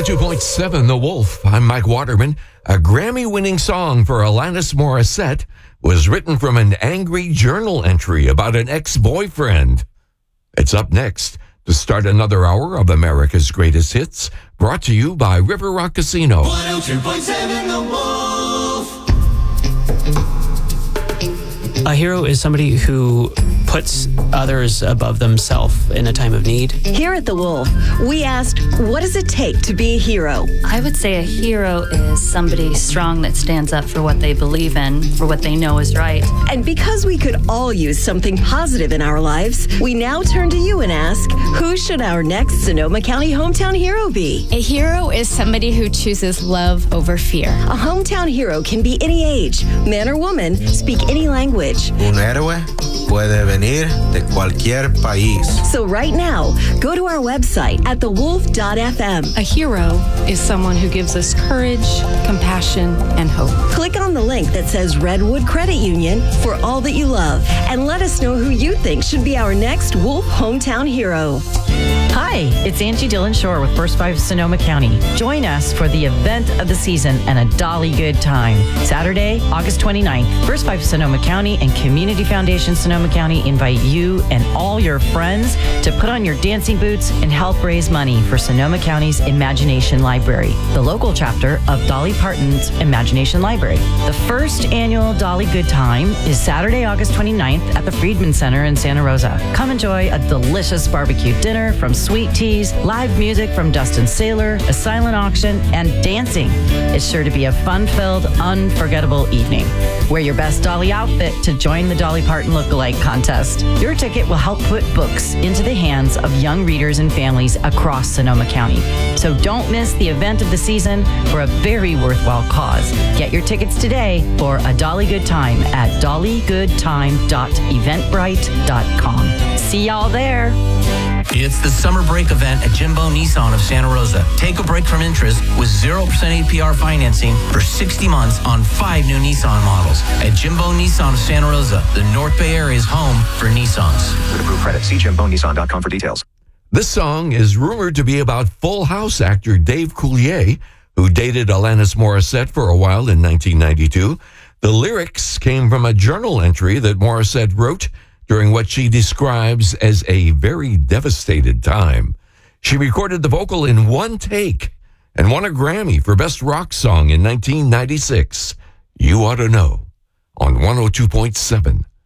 102.7 The Wolf. I'm Mike Waterman. A Grammy-winning song for Alanis Morissette was written from an angry journal entry about an ex-boyfriend. It's up next to start another hour of America's Greatest Hits, brought to you by River Rock Casino. 102.7 The Wolf. A hero is somebody who puts others above themselves in a time of need. Here at The Wolf, we asked, what does it take to be a hero? I would say a hero is somebody strong that stands up for what they believe in, for what they know is right. And because we could all use something positive in our lives, we now turn to you and ask, who should our next Sonoma County hometown hero be? A hero is somebody who chooses love over fear. A hometown hero can be any age, man or woman, speak any language. Un héroe puede venir de cualquier país. So right now, go to our website at thewolf.fm. A hero is someone who gives us courage, compassion, and hope. Click on the link that says Redwood Credit Union for all that you love, and let us know who you think should be our next Wolf hometown hero. Hi, it's Angie Dillon Shore with First 5 Sonoma County. Join us for the event of the season and a dolly good time. Saturday, August 29th, First 5 Sonoma County and Community Foundation Sonoma County invite you and all your friends to put on your dancing boots and help raise money for Sonoma County's Imagination Library, the local chapter of Dolly Parton's Imagination Library. The first annual Dolly Good Time is Saturday, August 29th at the Friedman Center in Santa Rosa. Come enjoy a delicious barbecue dinner from Sweet Teas, live music from Dustin Saylor, a silent auction, and dancing. It's sure to be a fun-filled, unforgettable evening. Wear your best Dolly outfit to join the Dolly Parton Lookalike Contest. Your ticket will help put books into the hands of young readers and families across Sonoma County. So don't miss the event of the season for a very worthwhile cause. Get your tickets today for a Dolly Good Time at dollygoodtime.eventbrite.com. See y'all there. It's the summer break event at Jimbo Nissan of Santa Rosa. Take a break from interest with 0% APR financing for 60 months on 5 new Nissan models. At Jimbo Nissan of Santa Rosa, the North Bay Area's home for Nissans. With approved credit, see JimboNissan.com for details. This song is rumored to be about Full House actor Dave Coulier, who dated Alanis Morissette for a while in 1992. The lyrics came from a journal entry that Morissette wrote during what she describes as a very devastated time. She recorded the vocal in one take and won a Grammy for Best Rock Song in 1996. You Ought to Know on 102.7